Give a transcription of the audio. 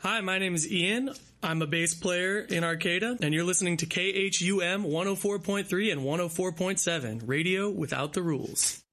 Hi, my name is Ian. I'm a bass player in Arcata, and you're listening to KHUM 104.3 and 104.7, Radio Without the Rules.